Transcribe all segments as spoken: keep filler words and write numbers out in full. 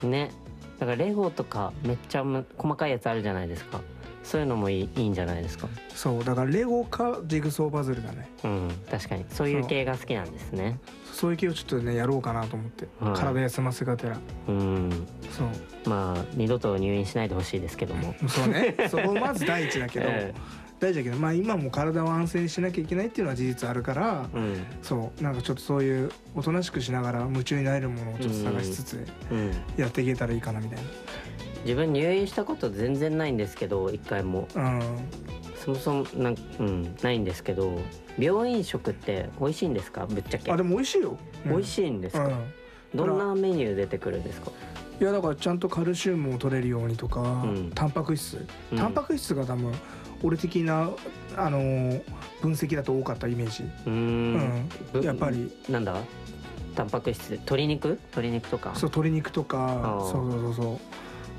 ね。だからレゴとかめっちゃむ細かいやつあるじゃないですか。そういうのもいい、いいんじゃないですか。 そうだからレゴかジグソーパズルだね。 うん、確かにそういう系が好きなんですね。 そういう系をちょっとねやろうかなと思って、はい、体休ませがてら。うん、 そうまあ二度と入院しないでほしいですけども。 そうねそこまず第一だけど、えー、大事だけど、まあ今も体を安静にしなきゃいけないっていうのは事実あるから、うん、そうなんかちょっとそういうおとなしくしながら夢中になれるものをちょっと探しつつやっていけたらいいかなみたいな。 自分入院したこと全然ないんですけど、一回も、うん、そもそもなん、うん、ないんですけど、病院食って美味しいんですか、ぶっちゃけ。 あでも美味しいよ、 うん、美味しいんですか、うん、どんなメニュー出てくるんですか。 いやだからちゃんとカルシウムを取れるようにとか、うん、タンパク質、うん、タンパク質が多分俺的な、あのー、分析だと多かったイメージ。うーん、うん、やっぱりなんだタンパク質、鶏肉鶏肉とか。 そう鶏肉とか、そうそうそうそう、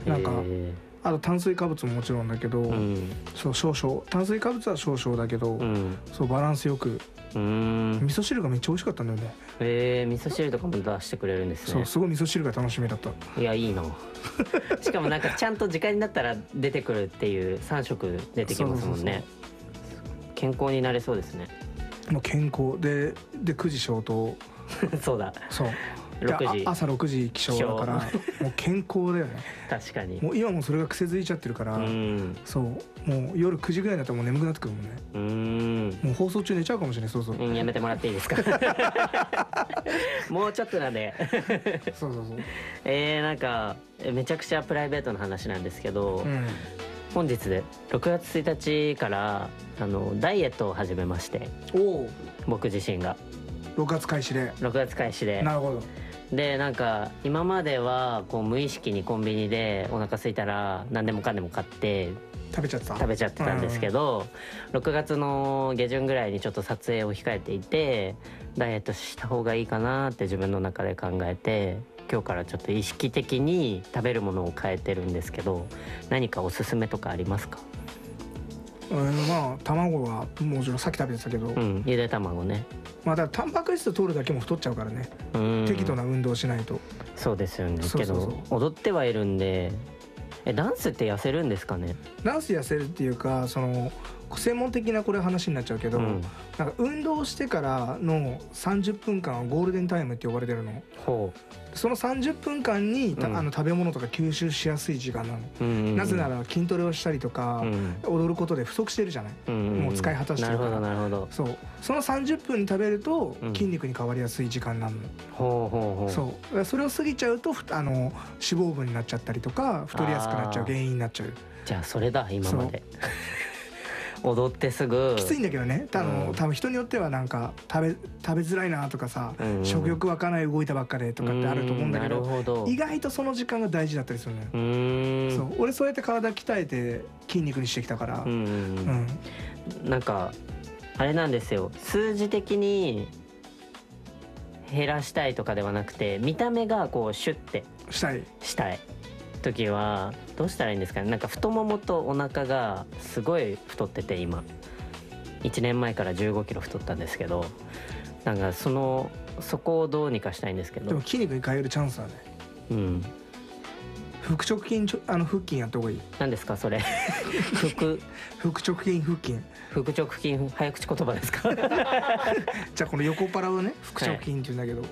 なんかあと炭水化物ももちろんだけど、うん、そう少々炭水化物は少々だけど、うん、そうバランスよく。うーん、味噌汁がめっちゃ美味しかったんだよね。 へえ、味噌汁とかも出してくれるんですね。 そうすごい味噌汁が楽しみだった。 いやいいなしかもなんかちゃんと時間になったら出てくるっていうさん食出てきますもんね。そうそうそう、健康になれそうですね。 もう健康ででくじ消灯そうだ、 そうろくじ朝ろくじ起床だからもう健康だよね確かに。 もう今もそれが癖づいちゃってるから、うん、そうもう夜くじぐらいになったらもう眠くなってくるもんね。うん、もう放送中寝ちゃうかもしれない。そうそう、 うん、やめてもらっていいですかもうちょっとなんでそうそうそう、 えー、なんかめちゃくちゃプライベートな話なんですけど、うん、本日でろくがつついたちからあのダイエットを始めまして。お僕自身がろくがつ開始で。 ろくがつ開始で。 なるほど。 でなんか今まではこう無意識にコンビニでお腹空いたら何でもかんでも買って食べちゃった食べちゃってたんですけど、うん、ろくがつの下旬ぐらいにちょっと撮影を控えていて、ダイエットした方がいいかなって自分の中で考えて、今日からちょっと意識的に食べるものを変えてるんですけど、何かおすすめとかありますか。 うん、まあ卵はもちろんさっき食べてたけど、うん、 ゆで卵ね。 まあだからタンパク質取るだけも太っちゃうからね、適度な運動しないと。 そうですよね。けど踊ってはいるんで、えダンスって痩せるんですかね。 ダンス痩せるっていうか、その専門的なこれ話になっちゃうけど、うん、なんか運動してからのさんじゅっぷんかんはゴールデンタイムって呼ばれてるの。ほう。そのさんじゅっぷんかんに、うん、あの食べ物とか吸収しやすい時間なの、うんうんうん、なぜなら筋トレをしたりとか、うん、踊ることで不足してるじゃない、うんうん、もう使い果たしてるから。 なるほどなるほど。 そうそのさんじゅっぷんに食べると筋肉に変わりやすい時間なの、うん、ほうほうほう。そうそれを過ぎちゃうとあの脂肪分になっちゃったりとか太りやすくなっちゃう原因になっちゃう。 じゃあそれだ今まで踊ってすぐきついんだけどね、多分、うん、多分人によってはなんか食べ食べづらいなとかさ、うんうん、食欲湧かない動いたばっかでとかってあると思うんだけ ど, なるほど、 意外とその時間が大事だったりするのよ。うーん、そう俺そうやって体鍛えて筋肉にしてきたから、うんうん、 うん、なんかあれなんですよ、数字的に減らしたいとかではなくて、見た目がこうシュッてしたいしたい時はどうしたらいいんですかね。なんか太ももとお腹がすごい太ってて、今いちねんまえからじゅうごキロ太ったんですけど、なんかそのそこをどうにかしたいんですけど。 でも筋肉に変えるチャンスだね。うん、腹直筋、あの腹筋やった方がいい。 何ですかそれ腹腹直筋腹筋腹直筋早口言葉ですかじゃあこの横パラをね腹直筋って言うんだけど、はい、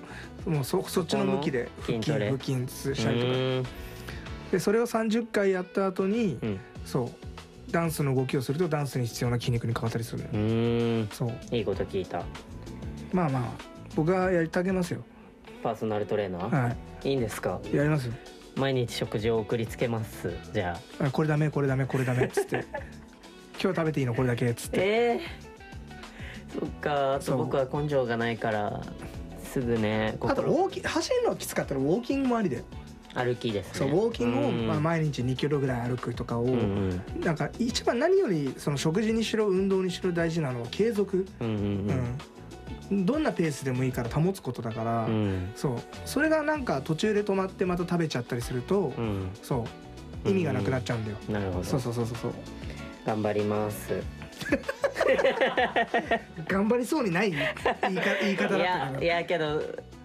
もう そ, そっちの向きで腹筋腹筋したりとかで、それをさんじゅっかいやった後に、うん、そうダンスの動きをするとダンスに必要な筋肉に変わったりするのよ。うーん、そういいこと聞いた。 まあまあ僕はやりてあげますよ。 パーソナルトレーナー、はい、いいんですか。 やりますよ。 毎日食事を送りつけます。じゃあこれダメこれダメこれダメっつって今日食べていいのこれだけっつって。 えー、そっか。あと僕は根性がないからすぐね。 あとウォーキング走るのきつかったらウォーキングもありで。 歩きですね。 そうウォーキングを、まあ、毎日にキロぐらい歩くとかを、うんうん、なんか一番何よりその食事にしろ運動にしろ大事なのは継続、うんうんうん、どんなペースでもいいから保つことだから、うん、そうそれがなんか途中で止まってまた食べちゃったりすると、うん、そう意味がなくなっちゃうんだよ、 うんうん、なるほど。そうそうそうそう頑張ります頑張りそうにない言いか言い方だったけど。 いやいやけど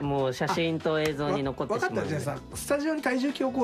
もう写真と映像に残ってしまう。 分かった。じゃあさスタジオに体重計をこう